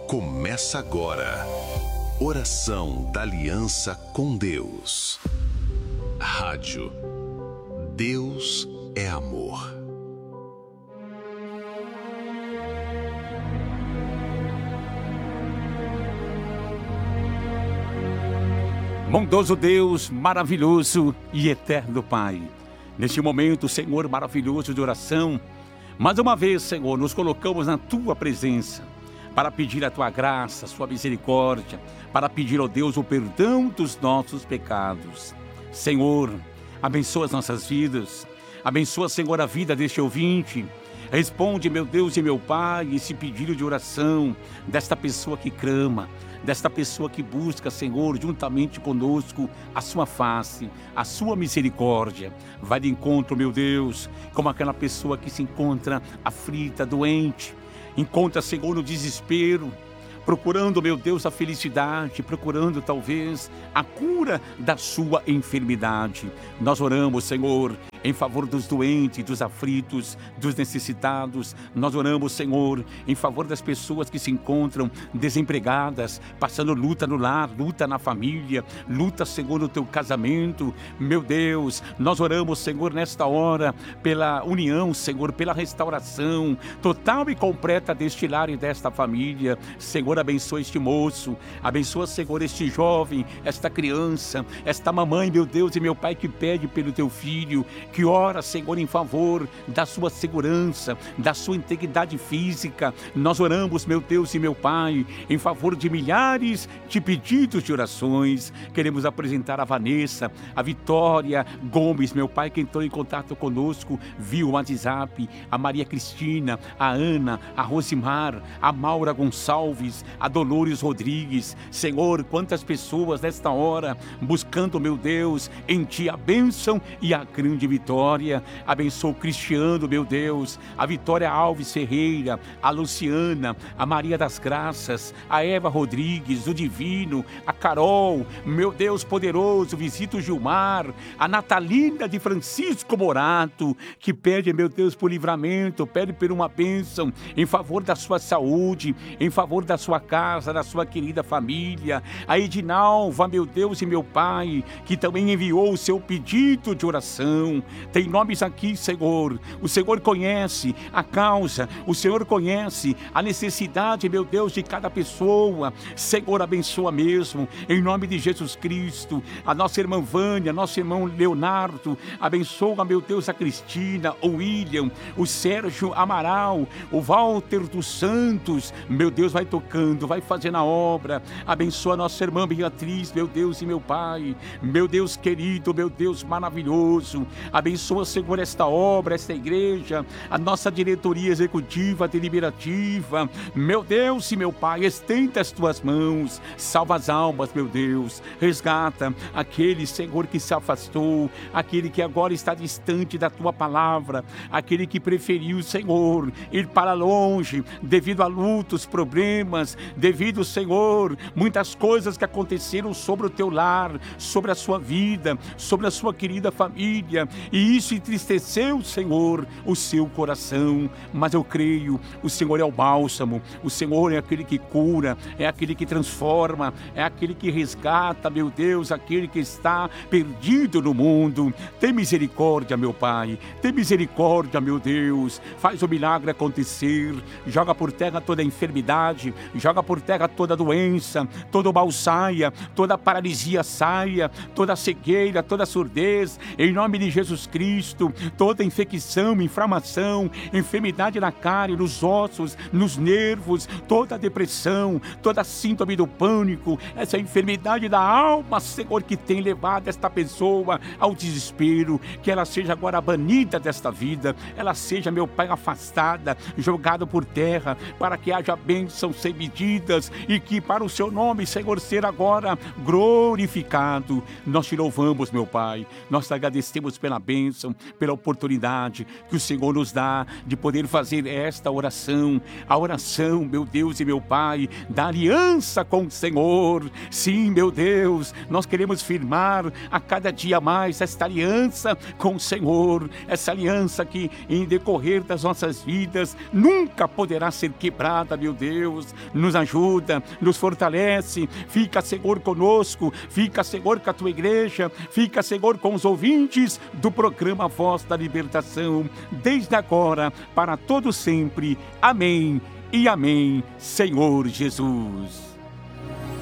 Começa agora. Oração da Aliança com Deus. Rádio. Deus é amor. Bondoso Deus, maravilhoso e eterno Pai, neste momento, Senhor, maravilhoso de oração, mais uma vez, Senhor, nos colocamos na Tua presença para pedir a Tua graça, a Sua misericórdia, para pedir, ó Deus, o perdão dos nossos pecados. Senhor, abençoa as nossas vidas, abençoa, Senhor, a vida deste ouvinte. Responde, meu Deus e meu Pai, esse pedido de oração desta pessoa que clama, desta pessoa que busca, Senhor, juntamente conosco, a sua face, a sua misericórdia. Vai de encontro, meu Deus, como aquela pessoa que se encontra aflita, doente, encontra, Senhor, no desespero, procurando, meu Deus, a felicidade, procurando talvez a cura da sua enfermidade. Nós oramos, Senhor, em favor dos doentes, dos aflitos, dos necessitados. Nós oramos, Senhor, em favor das pessoas que se encontram desempregadas, passando luta no lar, luta na família, luta, Senhor, no teu casamento. Meu Deus, nós oramos, Senhor, nesta hora, pela união, Senhor, pela restauração total e completa deste lar e desta família. Senhor, abençoa este moço, abençoa, Senhor, este jovem, esta criança, esta mamãe, meu Deus e meu Pai, que pede pelo teu filho, que ora, Senhor, em favor da sua segurança, da sua integridade física. Nós oramos, meu Deus e meu Pai, em favor de milhares de pedidos de orações. Queremos apresentar a Vanessa, a Vitória Gomes, meu Pai, que entrou em contato conosco via o WhatsApp, a Maria Cristina, a Ana, a Rosimar, a Maura Gonçalves, a Dolores Rodrigues. Senhor, quantas pessoas nesta hora buscando, meu Deus, em Ti a bênção e a grande vitória. Abençoa o Cristiano, meu Deus, a Vitória Alves Ferreira, a Luciana, a Maria das Graças, a Eva Rodrigues, o Divino, a Carol, meu Deus poderoso, visita o Gilmar, a Natalina de Francisco Morato, que pede, meu Deus, por livramento, pede por uma bênção em favor da sua saúde, em favor da sua casa, da sua querida família. A Edinalva, meu Deus e meu Pai, que também enviou o seu pedido de oração. Tem nomes aqui, Senhor. O Senhor conhece a causa, o Senhor conhece a necessidade, meu Deus, de cada pessoa. Senhor, abençoa mesmo, em nome de Jesus Cristo, a nossa irmã Vânia, nosso irmão Leonardo. Abençoa, meu Deus, a Cristina, o William, o Sérgio Amaral, o Walter dos Santos. Meu Deus, vai tocando, vai fazendo a obra. Abençoa a nossa irmã Beatriz, meu Deus e meu Pai. Meu Deus querido, meu Deus maravilhoso. Abençoa, Senhor, esta obra, esta igreja, a nossa diretoria executiva, deliberativa. Meu Deus e meu Pai, estenda as tuas mãos, salva as almas, meu Deus. Resgata aquele, Senhor, que se afastou, aquele que agora está distante da tua palavra, aquele que preferiu, Senhor, ir para longe devido a lutos, problemas, devido, Senhor, muitas coisas que aconteceram sobre o teu lar, sobre a sua vida, sobre a sua querida família. E isso entristeceu, Senhor, o seu coração. Mas eu creio, o Senhor é o bálsamo, o Senhor é aquele que cura, é aquele que transforma, é aquele que resgata, meu Deus, aquele que está perdido no mundo. Tem misericórdia, meu Pai, tem misericórdia, meu Deus. Faz o milagre acontecer, joga por terra toda a enfermidade, joga por terra toda a doença, todo o mal saia, toda a paralisia saia, toda a cegueira, toda a surdez, em nome de Jesus Cristo. Toda infecção, inflamação, enfermidade na carne, nos ossos, nos nervos, toda a depressão, toda a síndrome do pânico, essa enfermidade da alma, Senhor, que tem levado esta pessoa ao desespero, que ela seja agora banida desta vida, ela seja, meu Pai, afastada, jogada por terra, para que haja bênçãos sem medidas e que para o seu nome, Senhor, ser agora glorificado. Nós te louvamos, meu Pai, nós te agradecemos pela bênção, pela oportunidade que o Senhor nos dá de poder fazer esta oração. A oração, meu Deus e meu Pai, da aliança com o Senhor. Sim, meu Deus, nós queremos firmar a cada dia mais esta aliança com o Senhor. Essa aliança que, em decorrer das nossas vidas, nunca poderá ser quebrada, meu Deus. Nos ajuda, nos fortalece. Fica, Senhor, conosco. Fica, Senhor, com a tua igreja. Fica, Senhor, com os ouvintes do programa Voz da Libertação, desde agora, para todo sempre. Amém e amém, Senhor Jesus.